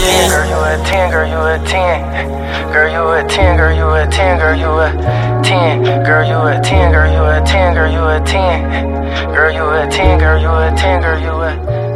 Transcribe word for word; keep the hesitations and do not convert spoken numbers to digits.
ten. Girl, you a ten, girl, you a ten. Girl, you a ten, girl, you a ten, girl, you a ten. Girl, you a ten, girl, you a ten, girl, you a ten. Girl, you a ten, girl, you a ten, girl, you a